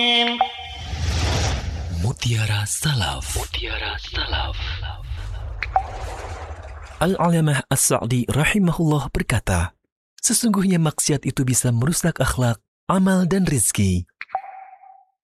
Mutiara Salaf. Mutiara Salaf. Al-Alamah As-Sa'di rahimahullah berkata, sesungguhnya maksiat itu bisa merusak akhlak, amal dan rizki.